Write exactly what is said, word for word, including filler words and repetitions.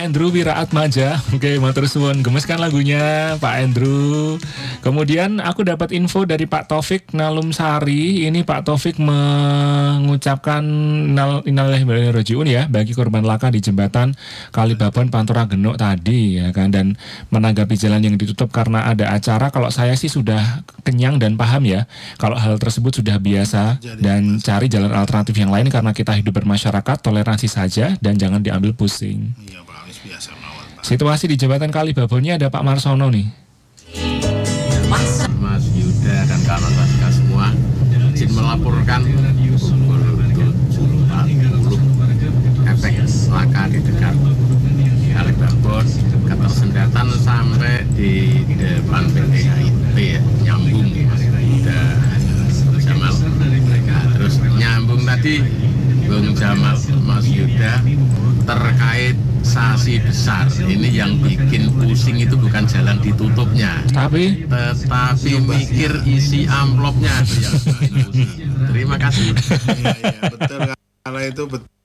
Andrew Wiraatmaja. Oke, matur suwun, gemeskan lagunya Pak Andrew. Kemudian aku dapat info dari Pak Taufik Nalumsari. Ini Pak Taufik mengucapkan innal innalillahi wa inna ilaihi raji'un ya bagi korban laka di jembatan Kalibabon Pantura Genuk tadi ya kan, dan menanggapi jalan yang ditutup karena ada acara. Kalau saya sih sudah kenyang dan paham ya kalau hal tersebut sudah biasa, dan cari jalan alternatif yang lain karena kita hidup bermasyarakat, toleransi saja dan jangan diambil pusing. Iya Pak, biasa mawon Pak. Situasi di jembatan Kalibabonnya ada Pak Marsono nih. Mas Yuda dan kawan-kawan semua izin melaporkan pukul tujuh empat puluh efek laka di dekat Kalibabon, ketersendatan sampai di depan P T H I P ya, nyambung Mas Yuda Jamal. Nah, terus nyambung tadi Bung Jamal Mas Yuda terkait sasi besar. Ini yang bikin pusing itu bukan jalan ditutupnya, Tapi tetapi mikir isi amplopnya itu yang bikin pusing. Terima kasih. Iya, iya, betul, karena itu betul.